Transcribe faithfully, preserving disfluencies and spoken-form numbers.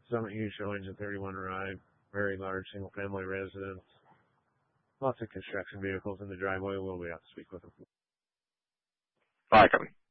Summit U showings at thirty-one Arrive. Very large single-family residence. Lots of construction vehicles in the driveway. We'll be out to speak with them. I like them.